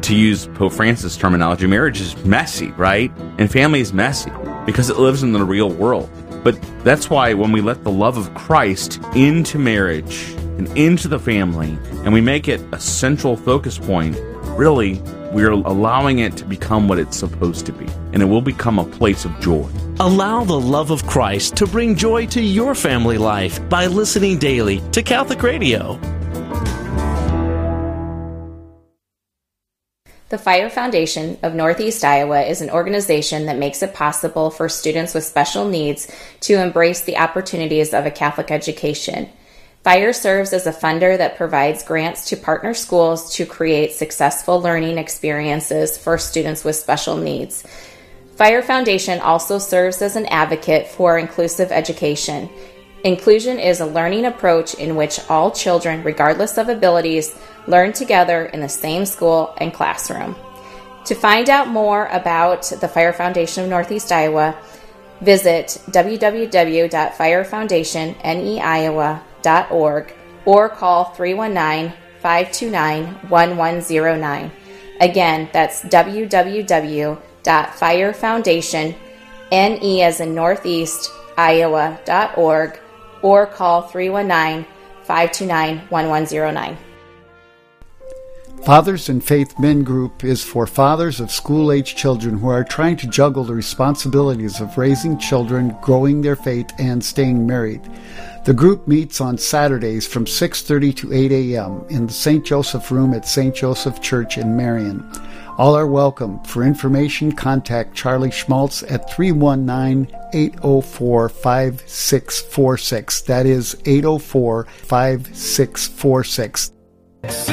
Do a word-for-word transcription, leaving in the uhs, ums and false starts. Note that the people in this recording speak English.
To use Pope Francis' terminology, marriage is messy, right? And family is messy because it lives in the real world. But that's why when we let the love of Christ into marriage and into the family, and we make it a central focus point, really, we're allowing it to become what it's supposed to be. And it will become a place of joy. Allow the love of Christ to bring joy to your family life by listening daily to Catholic Radio. The Fire Foundation of Northeast Iowa is an organization that makes it possible for students with special needs to embrace the opportunities of a Catholic education. Fire serves as a funder that provides grants to partner schools to create successful learning experiences for students with special needs. Fire Foundation also serves as an advocate for inclusive education. Inclusion is a learning approach in which all children, regardless of abilities, learn together in the same school and classroom. To find out more about the Fire Foundation of Northeast Iowa, visit w w w dot fire foundation neiowa dot org or call three one nine, five two nine, one one zero nine. Again, that's w w w dot fire foundation ne as in Northeast Iowa dot org or call three one nine, five two nine, one one zero nine. Fathers in Faith Men Group is for fathers of school-age children who are trying to juggle the responsibilities of raising children, growing their faith, and staying married. The group meets on Saturdays from six thirty to eight a.m. in the Saint Joseph Room at Saint Joseph Church in Marion. All are welcome. For information, contact Charlie Schmaltz at three one nine, eight oh four, five six four six. That is eight oh four, five six four six.